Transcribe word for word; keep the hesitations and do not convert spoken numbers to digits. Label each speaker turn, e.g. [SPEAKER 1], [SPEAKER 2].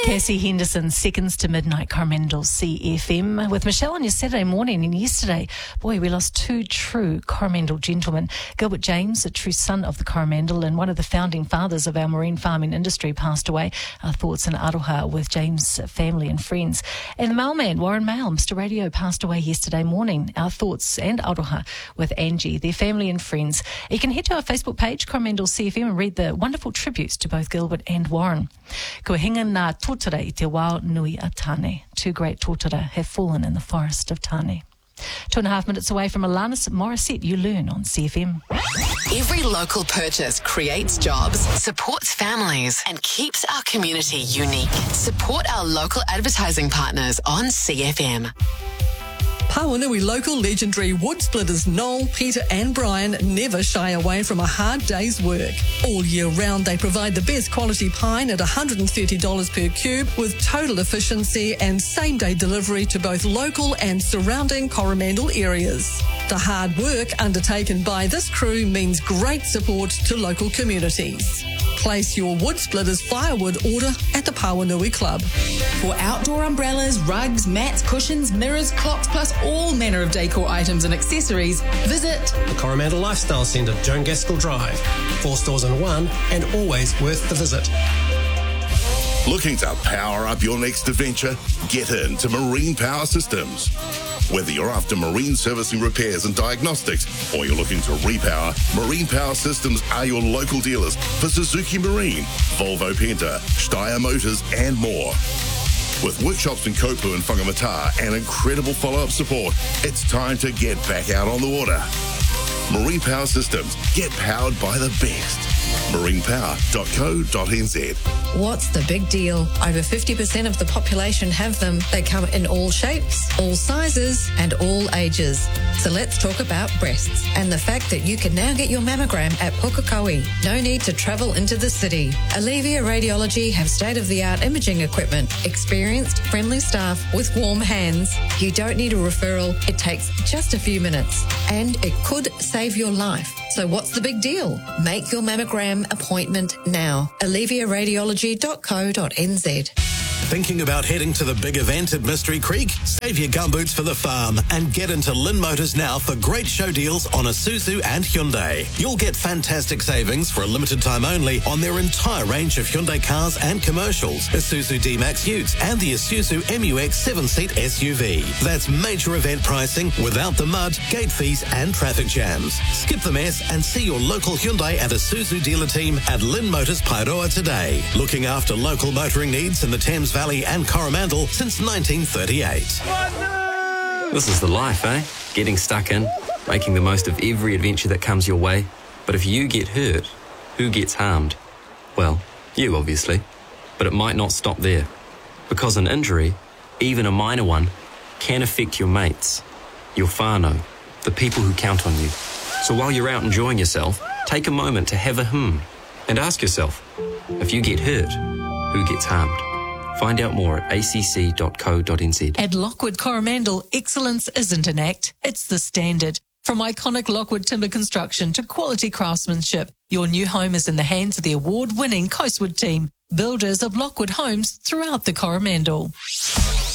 [SPEAKER 1] Cassie Henderson, seconds to midnight, Coromandel C F M. With Michelle on your Saturday morning, and yesterday, boy, we lost two true Coromandel gentlemen. Gilbert James, a true son of the Coromandel and one of the founding fathers of our marine farming industry, passed away. Our thoughts in Aroha with James' family and friends. And the mailman, Warren Mail, Mister Radio, passed away yesterday morning. Our thoughts and Aroha with Angie, their family and friends. You can head to our Facebook page, Coromandel C F M, and read the wonderful tributes to both Gilbert and Warren. Kua hinga ngā tōtara i te wao nui a Tāne. Two great tōtara have fallen in the forest of Tāne. Two and a half minutes away from Alanis Morissette, you learn on C F M.
[SPEAKER 2] Every local purchase creates jobs, supports families, and keeps our community unique. Support our local advertising partners on C F M.
[SPEAKER 3] Pawanui local legendary wood splitters Noel, Peter and Brian never shy away from a hard day's work. All year round they provide the best quality pine at one hundred thirty dollars per cube with total efficiency and same-day delivery to both local and surrounding Coromandel areas. The hard work undertaken by this crew means great support to local communities. Place your wood splitters firewood order at the Pawanui Club.
[SPEAKER 4] For outdoor umbrellas, rugs, mats, cushions, mirrors, clocks, plus all manner of decor items and accessories, visit
[SPEAKER 5] the Coromandel Lifestyle Centre, Joan Gaskell Drive. Four stores in one and always worth the visit.
[SPEAKER 6] Looking to power up your next adventure? Get into Marine Power Systems. Whether you're after marine servicing, repairs and diagnostics, or you're looking to repower, Marine Power Systems are your local dealers for Suzuki Marine, Volvo Penta, Steyr Motors and more. With workshops in Kopu and Whangamata and incredible follow-up support, it's time to get back out on the water. Marine Power Systems. Get powered by the best. marine power dot co dot n z.
[SPEAKER 7] What's the big deal? Over fifty percent of the population have them. They come in all shapes, all sizes, and all ages. So let's talk about breasts and the fact that you can now get your mammogram at Pukekohe. No need to travel into the city. Alivia Radiology have state-of-the-art imaging equipment, experienced, friendly staff with warm hands. You don't need a referral. It takes just a few minutes, and it could save your life. So what's the big deal? Make your mammogram appointment now. alivia radiology dot co dot n z.
[SPEAKER 8] Thinking about heading to the big event at Mystery Creek? Save your gumboots for the farm and get into Lynn Motors now for great show deals on Isuzu and Hyundai. You'll get fantastic savings for a limited time only on their entire range of Hyundai cars and commercials, Isuzu D-Max Utes and the Isuzu M U X seven-seat S U V. That's major event pricing without the mud, gate fees and traffic jams. Skip the mess and see your local Hyundai and Isuzu dealer team at Lynn Motors Paeroa today. Looking after local motoring needs in the Thames Valley and Coromandel since nineteen thirty-eight.
[SPEAKER 9] This is the life, eh? Getting stuck in, making the most of every adventure that comes your way. But if you get hurt, who gets harmed? Well, you obviously. But it might not stop there. Because an injury, even a minor one, can affect your mates, your whānau, the people who count on you. So while you're out enjoying yourself, take a moment to have a hmm and ask yourself, if you get hurt, who gets harmed? Find out more at a c c dot co dot n z.
[SPEAKER 1] At Lockwood Coromandel, excellence isn't an act, it's the standard. From iconic Lockwood timber construction to quality craftsmanship, your new home is in the hands of the award-winning Coastwood team, builders of Lockwood homes throughout the Coromandel.